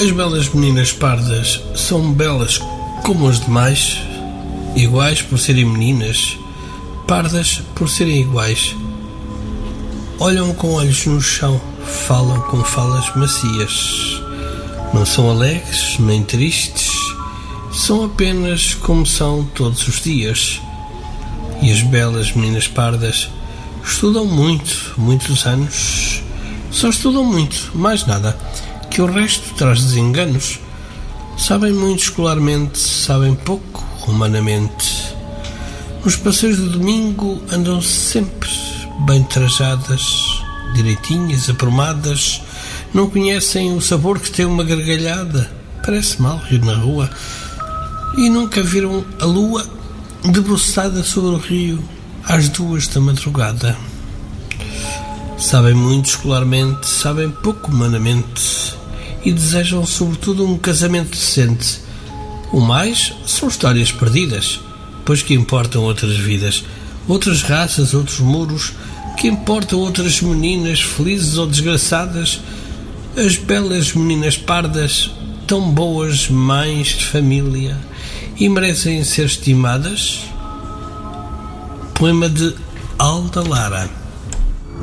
As belas meninas pardas são belas como as demais, iguais por serem meninas, pardas por serem iguais. Olham com olhos no chão, falam com falas macias. Não são alegres nem tristes, são apenas como são todos os dias. E as belas meninas pardas estudam muito, muitos anos. Só estudam muito, mais nada, que o resto traz desenganos. Sabem muito escolarmente, sabem pouco humanamente. Nos passeios de domingo andam sempre bem trajadas, direitinhas, aprumadas. Não conhecem o sabor que tem uma gargalhada. Parece mal rir na rua. E nunca viram a lua debruçada sobre o rio às 2 da madrugada. Sabem muito escolarmente, sabem pouco humanamente e desejam sobretudo um casamento decente. O mais são histórias perdidas, pois que importam outras vidas, outras raças, outros muros, que importam outras meninas felizes ou desgraçadas. As belas meninas pardas, tão boas mães de família e merecem ser estimadas. Poema de Alda Lara.